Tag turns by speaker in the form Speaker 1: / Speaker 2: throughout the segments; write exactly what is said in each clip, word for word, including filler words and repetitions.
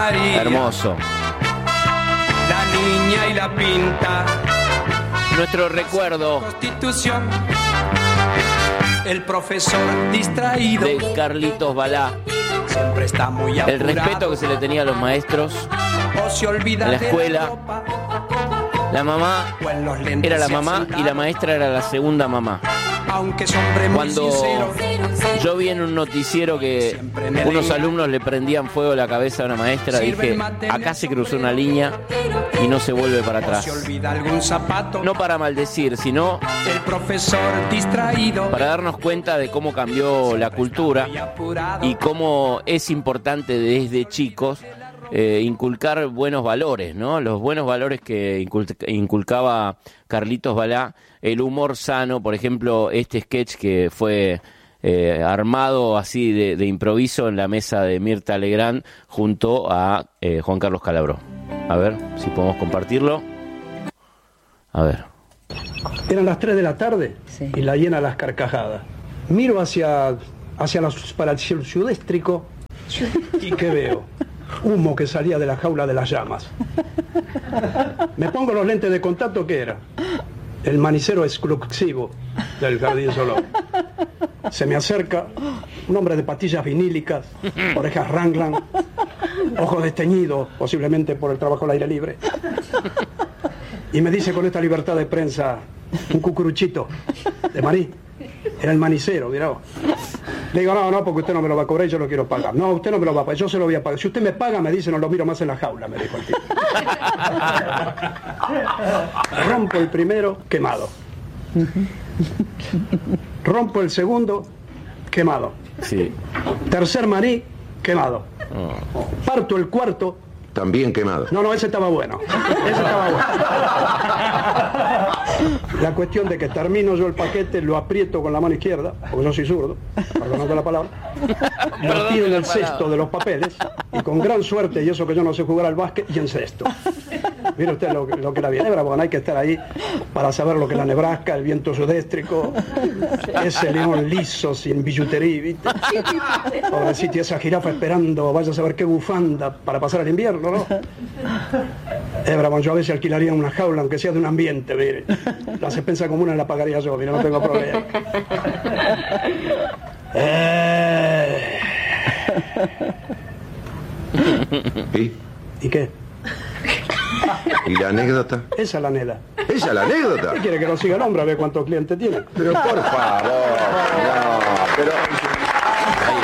Speaker 1: María.
Speaker 2: Hermoso.
Speaker 1: La niña y la pinta.
Speaker 2: Nuestro recuerdo.
Speaker 1: Constitución. El profesor distraído.
Speaker 2: De Carlitos Balá.
Speaker 1: Siempre está muy apurado.
Speaker 2: El respeto que se le tenía a los maestros.
Speaker 1: O se olvida
Speaker 2: en la
Speaker 1: de
Speaker 2: escuela.
Speaker 1: la ropa.
Speaker 2: La mamá
Speaker 1: O en los lentes
Speaker 2: era la
Speaker 1: se
Speaker 2: mamá
Speaker 1: hacen
Speaker 2: y la maestra era la segunda mamá.
Speaker 1: Aunque es hombre muy
Speaker 2: Cuando
Speaker 1: sincero.
Speaker 2: yo vi en un noticiero que unos alumnos le prendían fuego a la cabeza a una maestra, dije, acá se cruzó una línea y no se vuelve para
Speaker 1: O se
Speaker 2: atrás.
Speaker 1: olvida algún zapato.
Speaker 2: No para maldecir, sino
Speaker 1: El profesor distraído.
Speaker 2: para darnos cuenta de cómo cambió la cultura
Speaker 1: Muy apurado.
Speaker 2: y cómo es importante desde chicos eh, inculcar buenos valores, ¿no? Los buenos valores que incul- inculcaba Carlitos Balá, el humor sano, por ejemplo, este sketch que fue eh, armado así de, de improviso en la mesa de Mirta Legrand junto a eh, Juan Carlos Calabró. A ver si podemos compartirlo. A ver.
Speaker 3: Eran las tres de la tarde
Speaker 4: Sí.
Speaker 3: y la llena las carcajadas. Miro hacia, hacia la, para el cielo sudéstrico y ¿qué veo? Humo que salía de la jaula de las llamas. Me pongo los lentes de contacto, ¿qué era? El manicero exclusivo del Jardín Zoológico. Se me acerca un hombre de patillas vinílicas, orejas Wrangler, ojos desteñidos, posiblemente por el trabajo al aire libre. Y me dice con esta libertad de prensa, un cucuruchito de maní. Era el manicero, mirá. Le digo, no, no, porque usted no me lo va a cobrar y yo lo quiero pagar. No, usted no me lo va a pagar, yo se lo voy a pagar. Si usted me paga, me dice, no lo miro más en la jaula, me dijo el tipo. Rompo el primero, quemado. Rompo el segundo, quemado.
Speaker 2: Sí.
Speaker 3: Tercer maní, quemado. Parto el cuarto.
Speaker 5: También quemado.
Speaker 3: No, no, ese estaba bueno. Ese estaba bueno. La cuestión de que termino yo el paquete, lo aprieto con la mano izquierda, porque yo soy zurdo, perdonando la palabra, lo tiro en el cesto de los papeles, y con gran suerte, y eso que yo no sé jugar al básquet, y en cesto. Mire usted lo, lo que era Ginebra, porque no hay que estar ahí para saber lo que es la Nebraska, el viento sudéstrico, ese león liso, sin billutería, ¿viste? Pobrecito, y esa jirafa esperando, vaya a saber qué bufanda para pasar el invierno, ¿no? Eh, bravo, yo a veces alquilaría una jaula, aunque sea de un ambiente, mire. La despensa común la pagaría yo, mire, no tengo problema. Eh...
Speaker 5: ¿Y?
Speaker 3: ¿Y qué?
Speaker 5: ¿Y la anécdota?
Speaker 3: Esa es la neda.
Speaker 5: ¿Esa es la anécdota?
Speaker 3: ¿Qué quiere que lo siga el hombre a ver cuántos clientes tiene?
Speaker 5: Pero por favor, no, pero...
Speaker 2: Ahí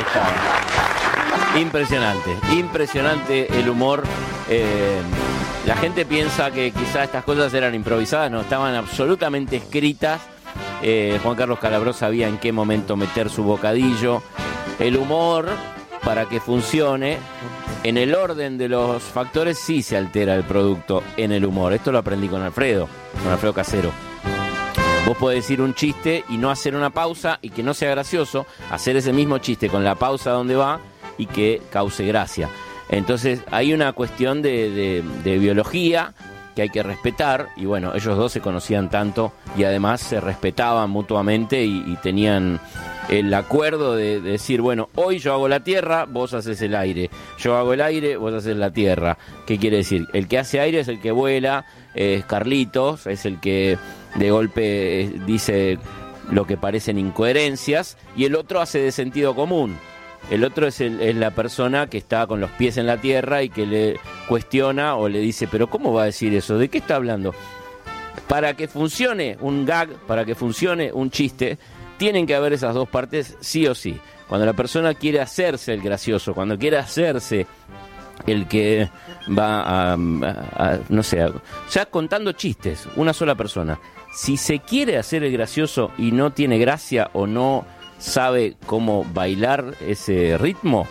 Speaker 2: está. Impresionante, impresionante el humor. Eh, la gente piensa que quizás estas cosas eran improvisadas, no, estaban absolutamente escritas. Eh, Juan Carlos Calabró sabía en qué momento meter su bocadillo. El humor, para que funcione, en el orden de los factores sí se altera el producto en el humor. Esto lo aprendí con Alfredo, con Alfredo Casero. Vos podés decir un chiste y no hacer una pausa y que no sea gracioso, hacer ese mismo chiste con la pausa donde va y que cause gracia. Entonces hay una cuestión de, de, de biología que hay que respetar, y bueno, ellos dos se conocían tanto y además se respetaban mutuamente y, y tenían el acuerdo de, de decir, bueno, hoy yo hago la tierra, vos haces el aire, yo hago el aire, vos haces la tierra. ¿Qué quiere decir? El que hace aire es el que vuela, es Carlitos, es el que de golpe eh, dice lo que parecen incoherencias, y el otro hace de sentido común. El otro es, el, es la persona que está con los pies en la tierra y que le cuestiona o le dice, pero ¿cómo va a decir eso? ¿De qué está hablando? Para que funcione un gag, para que funcione un chiste, tienen que haber esas dos partes sí o sí. Cuando la persona quiere hacerse el gracioso, cuando quiere hacerse el que va a, a, a no sé, a, ya contando chistes, una sola persona. Si se quiere hacer el gracioso y no tiene gracia o no sabe cómo bailar ese ritmo,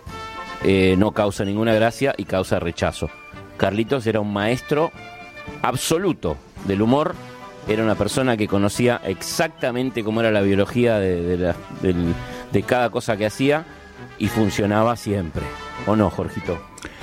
Speaker 2: eh, no causa ninguna gracia y causa rechazo. Carlitos era un maestro absoluto del humor, era una persona que conocía exactamente cómo era la biología de, de, la, del, de cada cosa que hacía y funcionaba siempre. ¿O no, Jorgito?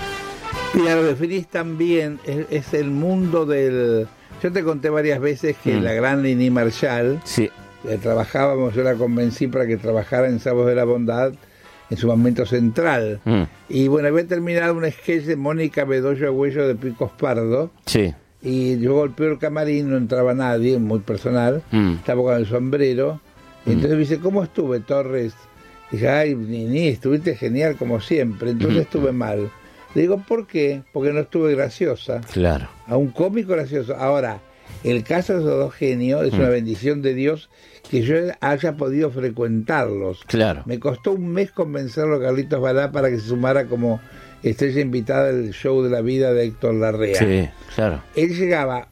Speaker 6: Mira, lo definís también, es, es el mundo del... Yo te conté varias veces que mm. la gran Lini Marshall...
Speaker 2: Sí.
Speaker 6: Eh, trabajábamos, yo la convencí para que trabajara en Sabos de la Bondad, en su momento central. Mm. Y bueno, había terminado un sketch de Mónica Bedoya Agüello de Picos Pardo.
Speaker 2: Sí.
Speaker 6: Y yo golpeé el camarín, no entraba nadie, muy personal, mm. estaba con el sombrero. Y entonces me dice, ¿cómo estuve, Torres? Y dije, ay, ni, ni, estuviste genial como siempre. Entonces mm. estuve mal. Le digo, ¿por qué? Porque no estuve graciosa.
Speaker 2: Claro.
Speaker 6: A un cómico gracioso. Ahora, el caso de esos dos genios es mm. una bendición de Dios que yo haya podido frecuentarlos.
Speaker 2: Claro.
Speaker 6: Me costó un mes convencerlo a Carlitos Balá para que se sumara como estrella invitada del show de la vida de Héctor Larrea.
Speaker 2: Sí, claro.
Speaker 6: Él llegaba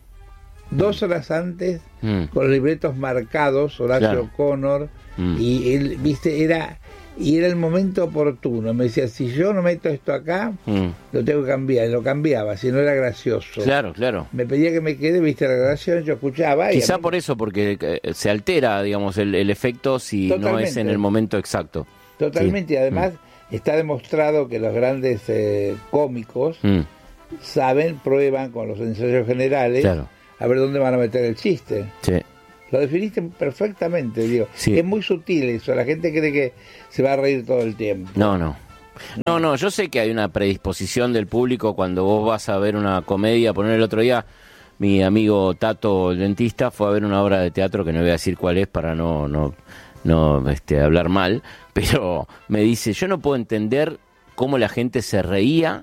Speaker 6: dos horas antes mm. con los libretos marcados, Horacio claro. O'Connor, mm. y él, viste, era y era el momento oportuno. Me decía, si yo no meto esto acá, mm. lo tengo que cambiar. Y lo cambiaba, si no era gracioso.
Speaker 2: Claro, claro.
Speaker 6: Me pedía que me quede, viste, la grabación, yo escuchaba.
Speaker 2: Quizá
Speaker 6: y mí...
Speaker 2: por eso, porque se altera, digamos, el, el efecto si Totalmente. no es en el momento exacto.
Speaker 6: Totalmente, sí. Y además mm. está demostrado que los grandes eh, cómicos mm. saben, prueban con los ensayos generales, claro. a ver dónde van a meter el chiste.
Speaker 2: Sí.
Speaker 6: Lo definiste perfectamente, digo.
Speaker 2: Sí.
Speaker 6: Es muy sutil eso, la gente cree que se va a reír todo el tiempo.
Speaker 2: No, no. No, no, yo sé que hay una predisposición del público cuando vos vas a ver una comedia. Poner el otro día, mi amigo Tato, el dentista, fue a ver una obra de teatro que no voy a decir cuál es para no, no, no este, hablar mal, pero me dice, yo no puedo entender cómo la gente se reía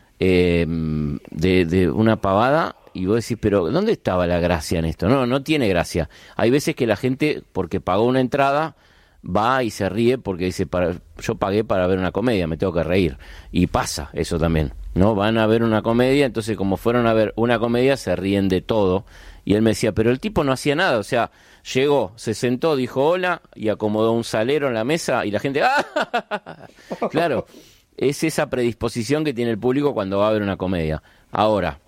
Speaker 2: eh, de, de una pavada. Y vos decís, pero ¿dónde estaba la gracia en esto? No, no tiene gracia. Hay veces que la gente, porque pagó una entrada, va y se ríe porque dice, para, yo pagué para ver una comedia, me tengo que reír. Y pasa eso también, ¿no? Van a ver una comedia, entonces como fueron a ver una comedia, se ríen de todo. Y él me decía, pero el tipo no hacía nada, o sea, llegó, se sentó, dijo hola, y acomodó un salero en la mesa, y la gente, ¡ah! Claro, es esa predisposición que tiene el público cuando va a ver una comedia. Ahora...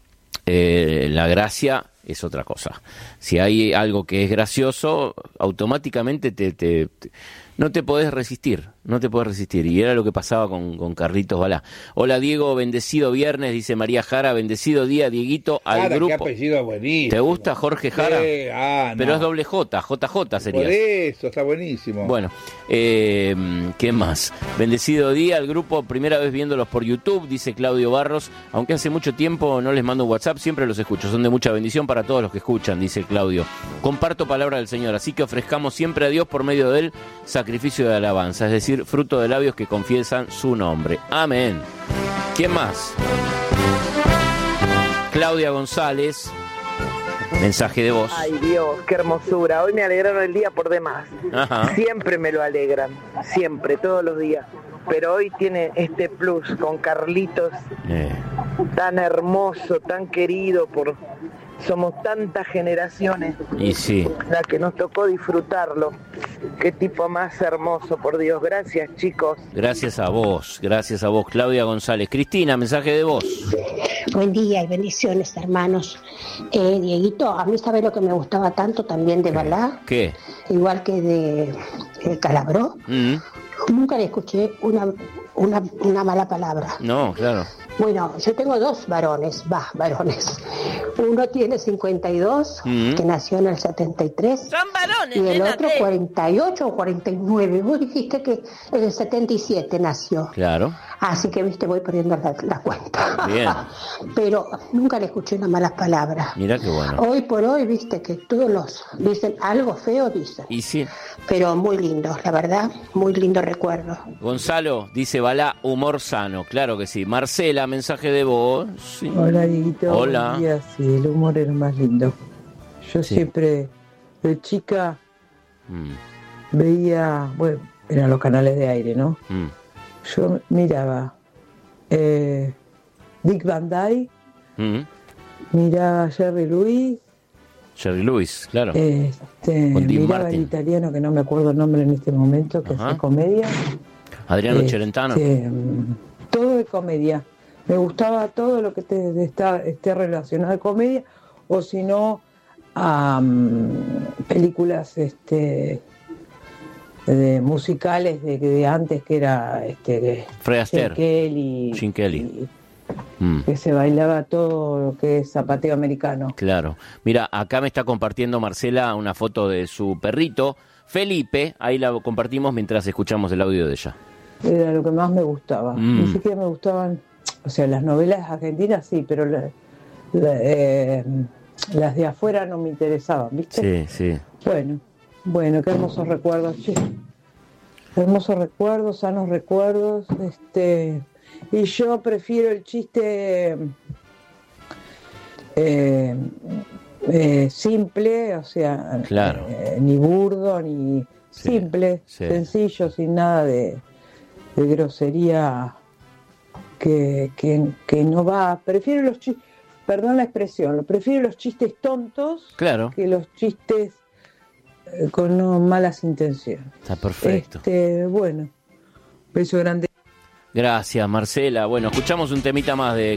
Speaker 2: Eh, la gracia es otra cosa. Si hay algo que es gracioso, automáticamente te, te, te no te podés resistir, no te podés resistir. Y era lo que pasaba con, con Carlitos Balá. Hola Diego, bendecido viernes, dice María Jara, bendecido día, Dieguito, al
Speaker 6: Jara,
Speaker 2: grupo.
Speaker 6: Qué apellido buenísimo.
Speaker 2: ¿Te gusta Jorge Jara?
Speaker 6: Sí, ah,
Speaker 2: pero
Speaker 6: no.
Speaker 2: es doble J, J J sería.
Speaker 6: Por eso, está buenísimo.
Speaker 2: Bueno, eh, ¿qué más? Bendecido día al grupo, primera vez viéndolos por YouTube, dice Claudio Barros. Aunque hace mucho tiempo no les mando un WhatsApp, siempre los escucho. Son de mucha bendición para todos los que escuchan, dice Claudio. Comparto palabra del Señor, así que ofrezcamos siempre a Dios por medio de él sacrificio de alabanza, es decir, fruto de labios que confiesan su nombre. Amén. ¿Quién más? Claudia González, mensaje de voz.
Speaker 4: Ay Dios, qué hermosura. Hoy me alegraron el día por demás. Ajá. Siempre me lo alegran, siempre, todos los días. Pero hoy tiene este plus con Carlitos, eh. tan hermoso, tan querido por... Somos tantas generaciones
Speaker 2: y sí.
Speaker 4: la que nos tocó disfrutarlo. Qué tipo más hermoso, por Dios. Gracias, chicos.
Speaker 2: Gracias a vos, gracias a vos, Claudia González. Cristina, mensaje de voz.
Speaker 7: Buen día y bendiciones, hermanos. Eh, Dieguito, a mí sabe lo que me gustaba tanto también de Balá.
Speaker 2: ¿Qué?
Speaker 7: Igual que de eh, Calabró. Mm. Nunca le escuché una, una, una mala palabra.
Speaker 2: No, claro.
Speaker 7: Bueno, yo tengo dos varones, va, varones. Uno tiene cincuenta y dos, mm-hmm. que nació en el setenta y tres.
Speaker 8: Son varones.
Speaker 7: Y el otro
Speaker 8: ¿qué?
Speaker 7: cuarenta y ocho o cuarenta y nueve. Vos dijiste que en el setenta y siete nació.
Speaker 2: Claro.
Speaker 7: Así que, viste, voy poniendo la, la cuenta.
Speaker 2: Bien.
Speaker 7: Pero nunca le escuché una mala palabra.
Speaker 2: Mira qué bueno.
Speaker 7: Hoy por hoy, viste, que todos los dicen algo feo, dicen.
Speaker 2: Y sí.
Speaker 7: Pero muy lindo, la verdad, muy lindo recuerdo.
Speaker 2: Gonzalo, dice Balá, humor sano. Claro que sí. Marcela, mensaje de voz. Sí.
Speaker 9: Hola, Dieguito.
Speaker 2: Hola.
Speaker 9: Buen día. Sí, el humor era más lindo. Yo sí. siempre, de chica, mm. veía, bueno, eran los canales de aire, ¿no? Mm. Yo miraba eh, Dick Van Dyke, mm. miraba Jerry Lewis.
Speaker 2: Jerry Lewis, claro.
Speaker 9: Este, miraba Martin. El italiano, que no me acuerdo el nombre en este momento, que hace comedia.
Speaker 2: Adriano
Speaker 9: este,
Speaker 2: Celentano.
Speaker 9: Todo de comedia. Me gustaba todo lo que te, está, esté relacionado a comedia, o si no, um, películas este, de musicales de, de antes, que era este,
Speaker 2: Fred Astaire,
Speaker 9: Kelly,
Speaker 2: Gene Kelly.
Speaker 9: Y,
Speaker 2: Mm.
Speaker 9: que se bailaba todo lo que es zapateo americano.
Speaker 2: Claro. Mira, acá me está compartiendo Marcela una foto de su perrito, Felipe. Ahí la compartimos mientras escuchamos el audio de ella.
Speaker 9: era lo que más me gustaba.
Speaker 2: Mm.
Speaker 9: Ni siquiera me gustaban, o sea, las novelas argentinas sí, pero la, la, eh, las de afuera no me interesaban, ¿viste?
Speaker 2: Sí, sí.
Speaker 9: Bueno, bueno, qué hermosos recuerdos, che. Hermosos recuerdos, sanos recuerdos, este, y yo prefiero el chiste eh, eh, simple, o sea,
Speaker 2: claro.
Speaker 9: eh, ni burdo, ni
Speaker 2: sí,
Speaker 9: simple,
Speaker 2: sí.
Speaker 9: sencillo, sin nada de, de grosería que, que, que no va. Prefiero los chistes, perdón la expresión, prefiero los chistes tontos
Speaker 2: claro.
Speaker 9: que los chistes con no malas intenciones.
Speaker 2: Está perfecto.
Speaker 9: Este, bueno, beso grande.
Speaker 2: Gracias, Marcela. Bueno, escuchamos un temita más de